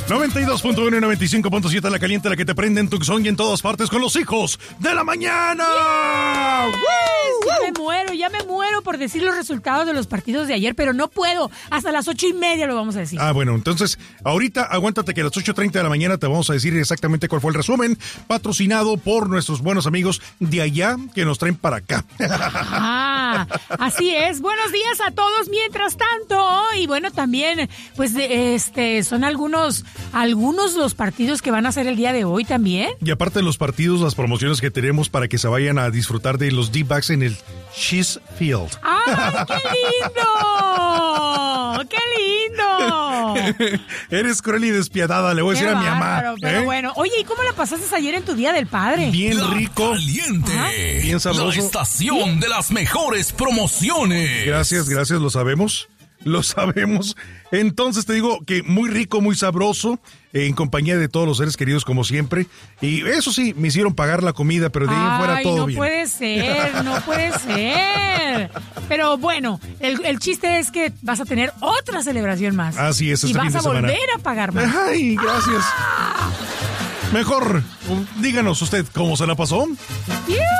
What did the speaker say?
92.1 y 95.7 La Caliente, la que te prende en Tucson y en todas partes con los hijos de la mañana. Ya me muero por decir los resultados de los partidos de ayer, pero no puedo. Hasta las 8:30 lo vamos a decir. Bueno, entonces, ahorita aguántate que a las 8:30 de la mañana te vamos a decir exactamente cuál fue el resumen, patrocinado por nuestros buenos amigos de allá que nos traen para acá. Así es. Buenos días a todos mientras tanto. Y bueno, también, pues, son algunos los partidos que van a ser el día de hoy también. Y aparte de los partidos, las promociones que tenemos para que se vayan a disfrutar de los D-backs en el Cheese Field. ¡Ay, qué lindo! ¡Qué lindo! Eres cruel y despiadada, le voy a decir a mi mamá. Pero bueno, oye, ¿y cómo la pasaste ayer en tu Día del Padre? Bien rico. Caliente. Bien sabroso. La estación de las mejores promociones. Gracias, lo sabemos. Entonces te digo que muy rico, muy sabroso, en compañía de todos los seres queridos como siempre. Y eso sí, me hicieron pagar la comida, pero de ahí en fuera todo bien. No puede ser. Pero bueno, el chiste es que vas a tener otra celebración más. Así es, y vas a volver a pagar más. Ay, gracias. Mejor, díganos usted cómo se la pasó.